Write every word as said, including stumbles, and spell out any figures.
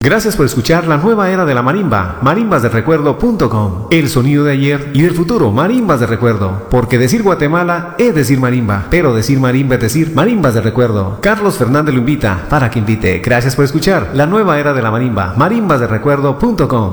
Gracias por escuchar la nueva era de la marimba, marimbas de recuerdo punto com. El sonido de ayer y del futuro, marimbas de recuerdo. Porque decir Guatemala es decir marimba, pero decir marimba es decir marimbas de recuerdo. Carlos Fernández lo invita para que invite. Gracias por escuchar la nueva era de la marimba, marimbas de recuerdo punto com.